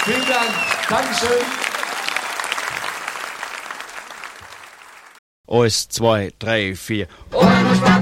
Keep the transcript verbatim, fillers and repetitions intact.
Vielen Dank. Dankeschön. Eins, zwei, drei, vier. Ohrengespannt.